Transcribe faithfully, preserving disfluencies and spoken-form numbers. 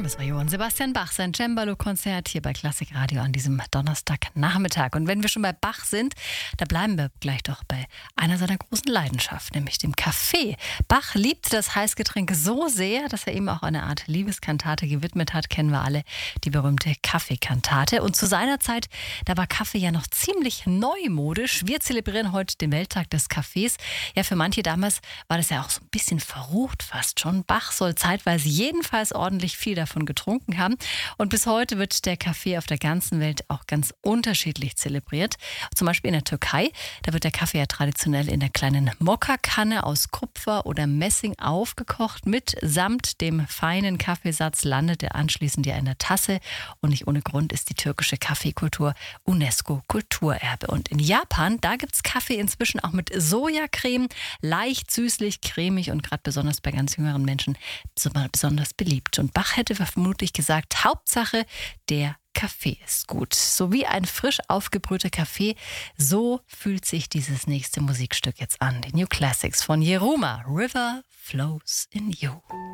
Das war Johann Sebastian Bach, sein Cembalo-Konzert hier bei Klassik Radio an diesem Donnerstagnachmittag. Und wenn wir schon bei Bach sind, da bleiben wir gleich doch bei einer seiner großen Leidenschaften, nämlich dem Kaffee. Bach liebte das Heißgetränk so sehr, dass er ihm auch eine Art Liebeskantate gewidmet hat, kennen wir alle, die berühmte Kaffeekantate. Und zu seiner Zeit, da war Kaffee ja noch ziemlich neumodisch. Wir zelebrieren heute den Welttag des Kaffees. Ja, für manche damals war das ja auch so ein bisschen verrucht fast schon. Bach soll zeitweise jedenfalls ordentlich viel davon getrunken haben. Und bis heute wird der Kaffee auf der ganzen Welt auch ganz unterschiedlich zelebriert. Zum Beispiel in der Türkei, da wird der Kaffee ja traditionell in der kleinen Mokka-Kanne aus Kupfer oder Messing aufgekocht. Mitsamt dem feinen Kaffeesatz landet er anschließend ja in der Tasse. Und nicht ohne Grund ist die türkische Kaffeekultur UNESCO-Kulturerbe. Und in Japan, da gibt es Kaffee inzwischen auch mit Sojacreme. Leicht, süßlich, cremig und gerade besonders bei ganz jüngeren Menschen besonders beliebt. Und Bach hätte vermutlich gesagt, Hauptsache der Kaffee ist gut. So wie ein frisch aufgebrühter Kaffee, so fühlt sich dieses nächste Musikstück jetzt an. Die New Classics von Yeruma, River Flows in You.